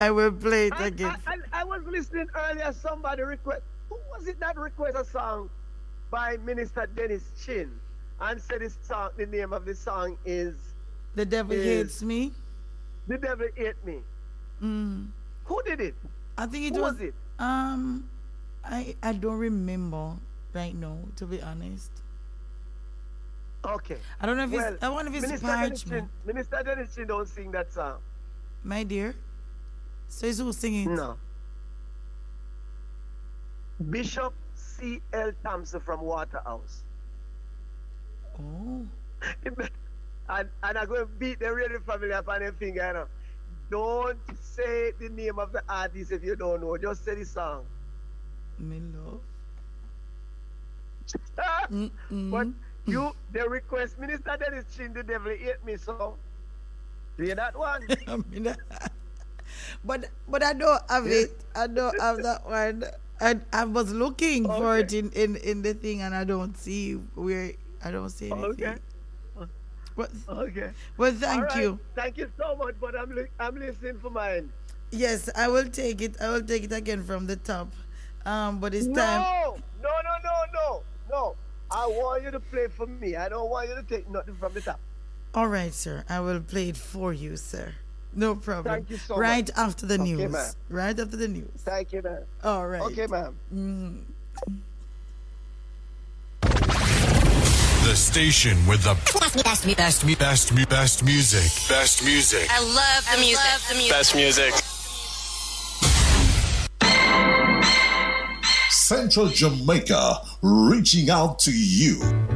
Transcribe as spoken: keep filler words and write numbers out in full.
I will play it I, again. I, I, I was listening earlier. Somebody request. Who was it that requested a song by Minister Dennis Chin and said this song? The name of the song is The Devil is Hates Me. The Devil Ate Me. Mm. Who did it? I think it Who was, was it? um I I don't remember right now, to be honest. Okay. I don't know if Well, it's I wonder if it's Minister Dennis Parchment. Chin, Minister Dennis Chin don't sing that song. My dear. So is who singing it? No. Bishop C L. Thompson from Waterhouse. Oh. and, and I'm going to beat the radio family up on their finger, you know. Don't say the name of the artist if you don't know. Just say the song. Me love. But you, the request, Minister Dennis Chin, the devil ate me, so play that one. I mean, but but I don't have it. I don't have that one. I I was looking Okay. for it in, in, in the thing, and I don't see where I don't see anything. Okay. But, Okay. well, thank All right. you. Thank you so much, but I'm li- I'm listening for mine. Yes, I will take it. I will take it again from the top. Um, but it's No, time. no, no, no, no, no. I want you to play for me. I don't want you to take nothing from the top. All right, sir. I will play it for you, sir. No problem. Thank you so right much. after the Okay, news. ma'am. Right after the news. Thank you, ma'am. All right. Okay, ma'am. Mm. The station with the best, best, best, best, best, best music. Best music. I love the music. Love the music. Best music. Central Jamaica, reaching out to you.